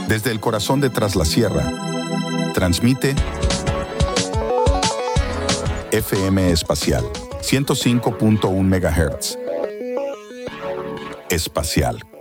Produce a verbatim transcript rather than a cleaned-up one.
Desde el corazón de Tras la Sierra, transmite F M Espacial, ciento cinco punto uno megahertz. Espacial.